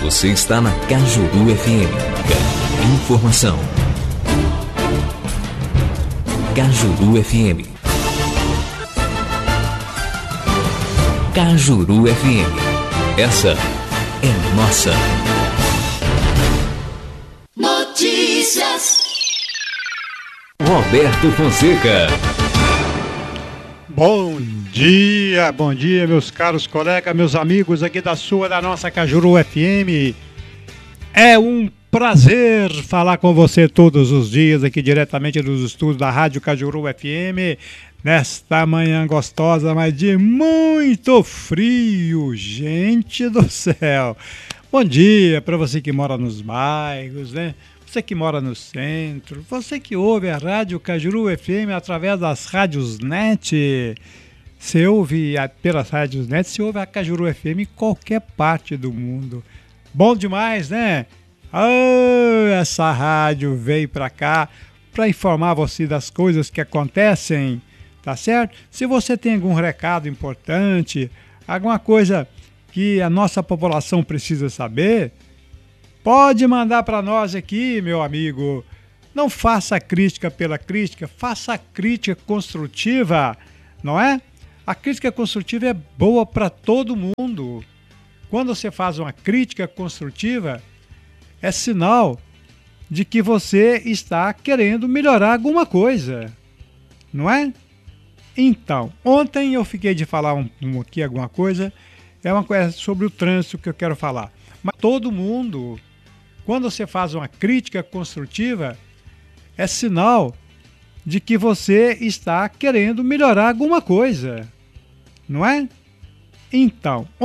Você está na Cajuru FM. Informação. Cajuru FM. Cajuru FM. Essa é nossa. Notícias. Roberto Fonseca. Bom dia, meus caros colegas, meus amigos aqui da nossa Cajuru FM. É um prazer falar com você todos os dias aqui diretamente dos estúdios da Rádio Cajuru FM, nesta manhã gostosa, mas de muito frio, gente do céu. Bom dia para você que mora nos bairros, né? Você que mora no centro, você que ouve a Rádio Cajuru FM através das rádios net, você ouve pelas rádios net, você ouve a Cajuru FM em qualquer parte do mundo. Bom demais, né? Essa rádio veio para cá para informar você das coisas que acontecem, tá certo? Se você tem algum recado importante, alguma coisa que a nossa população precisa saber, pode mandar para nós aqui, meu amigo. Não faça crítica pela crítica, faça a crítica construtiva, não é? A crítica construtiva é boa para todo mundo. Quando você faz uma crítica construtiva, é sinal de que você está querendo melhorar alguma coisa, não é? Então, ontem eu fiquei de falar aqui alguma coisa, é uma coisa sobre o trânsito que eu quero falar. Mas todo mundo, quando você faz uma crítica construtiva, é sinal de que você está querendo melhorar alguma coisa, não é? Então,